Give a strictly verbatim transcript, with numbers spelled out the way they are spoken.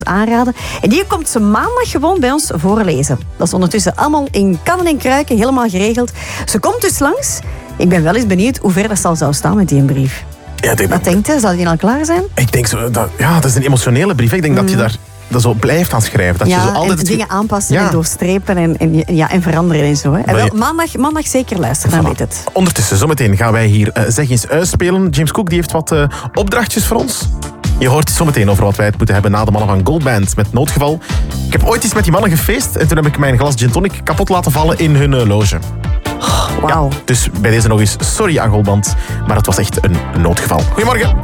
aanraden. En die komt ze maandag gewoon bij ons voorlezen. Dat is ondertussen allemaal in kannen en kruiken, helemaal geregeld. Ze komt dus langs. Ik ben wel eens benieuwd hoe ver dat al zou staan met die brief. Ja, denk Wat denkt u? Zal die al klaar zijn? Ik denk zo, dat, ja, dat is een emotionele brief. Ik denk mm. dat je daar dat zo blijft aan schrijven. Dat ja, je zo altijd en het... dingen aanpassen ja. en doorstrepen en, en, ja, en veranderen en zo. Hè. En wel, je... maandag, maandag zeker luisteren, dan voilà. weet het. Ondertussen, zometeen gaan wij hier uh, Zeg eens uitspelen. James Cook die heeft wat uh, opdrachtjes voor ons. Je hoort zometeen over wat wij het moeten hebben na de mannen van Goldband met Noodgeval. Ik heb ooit eens met die mannen gefeest en toen heb ik mijn glas gin tonic kapot laten vallen in hun uh, loge. Oh, wauw. Ja, dus bij deze nog eens sorry aan Goldband, maar het was echt een noodgeval. Goedemorgen.